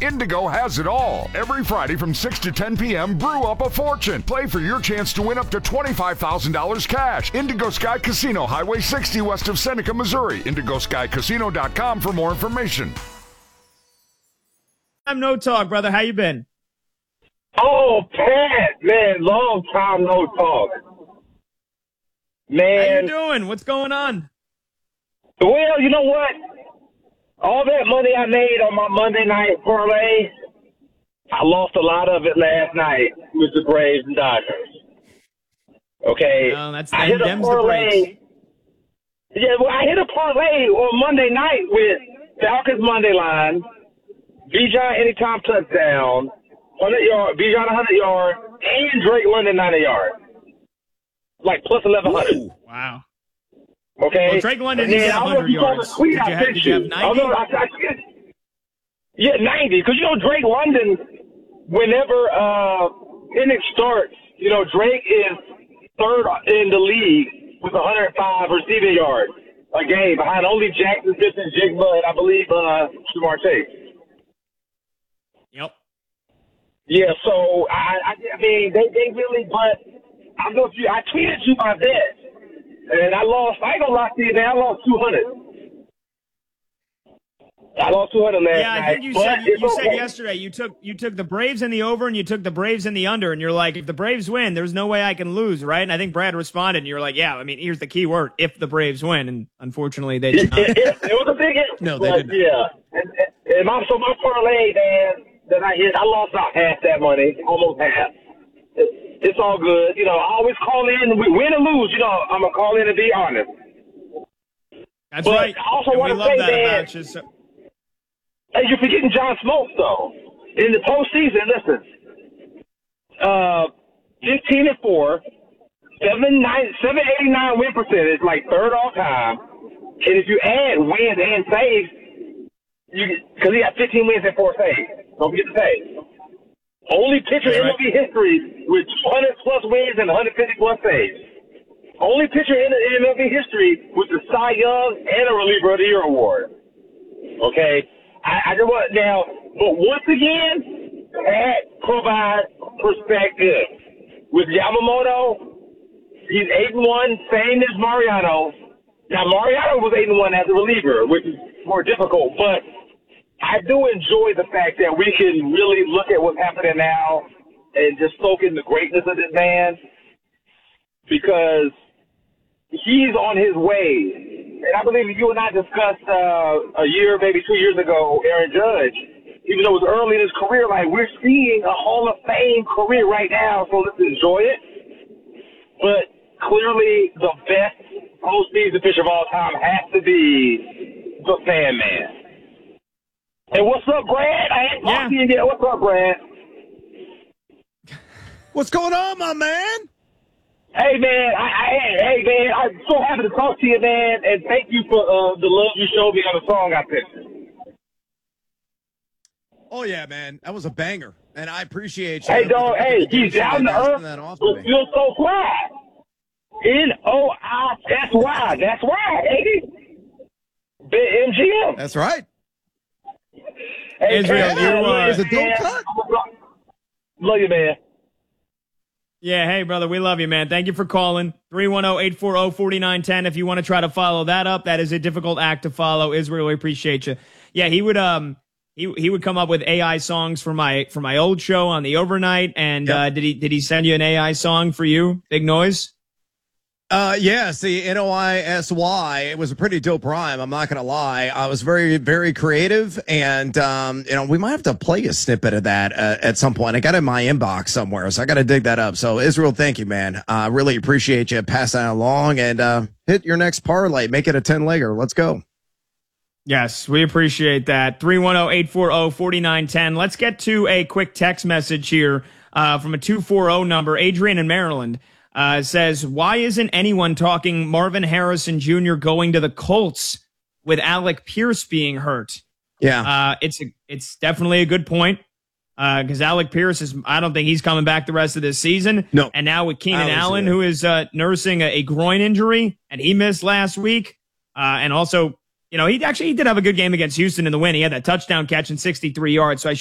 Indigo has it all. Every Friday from 6 to 10 p.m., brew up a fortune. Play for your chance to win up to $25,000 cash. Indigo Sky Casino, Highway 60 west of Seneca, Missouri. IndigoSkyCasino.com for more information. I'm No Talk, brother. How you been? Oh, Pat, man, long time no talk. Man. How you doing? What's going on? Well, you know what? All that money I made on my Monday night parlay, I lost a lot of it last night with the Braves and Dodgers. Okay. Oh, that's I hit a them's parlay. the Braves. Yeah, well, I hit a parlay on Monday night with Falcons Monday line, Bijan anytime touchdown, 100-yard, Bijan 100-yard, and Drake London 90-yard. Like plus 1,100. Ooh, wow. Okay. Well, Drake London needs 100 yards. Did you have 90? Yeah, 90. Because, Drake London, whenever inning starts, Drake is third in the league with 105 receiving yards a game behind only Jackson, Smith, and Jigba, and I believe Shamar Chase. Yep. Yeah, so, I mean, they really, but I don't know if I tweeted you my bet. And I ain't gonna lie to you, man, I lost 200. I lost 200 last night. Yeah, I think you said yesterday you took the Braves in the over and you took the Braves in the under, and you're like, if the Braves win, there's no way I can lose, right? And I think Brad responded, and you're like, yeah, I mean, here's the key word, if the Braves win, and unfortunately they did not. It was a big if. No, they didn't. Yeah. And my parlay, man, that I hit, I lost about half that money, almost half. It's all good. I always call in, win or lose, I'm going to call in and be honest. That's but right. I also want to love say, that man, about you. hey, you're forgetting John Smoltz, though. In the postseason, listen, 15-4, 789 win percentage, like third all time. And if you add wins and saves, because he got 15 wins and 4 saves. Don't forget the saves. Only pitcher in MLB history with 200-plus wins and 150-plus saves. Only pitcher in MLB history with the Cy Young and a Reliever of the Year award. Okay? I just want now, but once again, that provides perspective. With Yamamoto, he's 8-1, same as Mariano. Now, Mariano was 8-1 as a reliever, which is more difficult, but I do enjoy the fact that we can really look at what's happening now and just soak in the greatness of this man, because he's on his way. And I believe you and I discussed a year, maybe 2 years ago, Aaron Judge, even though it was early in his career, like we're seeing a Hall of Fame career right now, so let's enjoy it. But clearly the best postseason pitcher of all time has to be the Sandman. Hey, what's up, Brad? I ain't talking to you yet. What's up, Brad? What's going on, my man? Hey, man. Hey, man. I'm so happy to talk to you, man. And thank you for the love you showed me on the song I picked. Oh, yeah, man. That was a banger. And I appreciate you. Hey, dog. Hey, he's down to earth. But feels so fly. N-O-I-S-Y. That's right, baby. MGM. That's right. Hey, Israel, man, Is it don't cut? Love you, man. Yeah, hey, brother, we love you, man. Thank you for calling. 310-840-4910. If you want to try to follow that up, that is a difficult act to follow. Israel, we appreciate you. Yeah, he would he would come up with AI songs for my old show on the overnight. And did he send you an AI song for you? Big Noise? Yes, the Noisy. It was a pretty dope rhyme. I'm not going to lie. I was very, very creative. And, we might have to play a snippet of that at some point. I got it in my inbox somewhere, so I got to dig that up. So, Israel, thank you, man. I really appreciate you passing that along, and hit your next parlay. Make it a 10-legger. Let's go. Yes, we appreciate that. 310-840-4910. Let's get to a quick text message here from a 240 number. Adrian in Maryland. Says, why isn't anyone talking Marvin Harrison Jr. going to the Colts with Alec Pierce being hurt? Yeah. It's definitely a good point. Because Alec Pierce I don't think he's coming back the rest of this season. No. And now with Keenan Allen, who is nursing a groin injury, and he missed last week. And also, he did have a good game against Houston in the win. He had that touchdown catch and 63 yards. So I